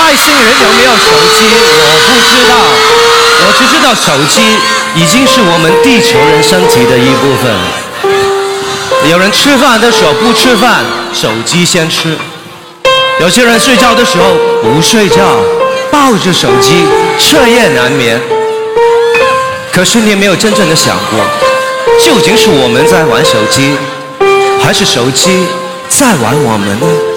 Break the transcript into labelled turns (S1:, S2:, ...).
S1: 外星人有没有手机，我不知道，我只知道手机已经是我们地球人身体的一部分。有人吃饭的时候不吃饭，手机先吃；有些人睡觉的时候不睡觉，抱着手机彻夜难眠。可是你有没有真正的想过，究竟是我们在玩手机，还是手机在玩我们呢？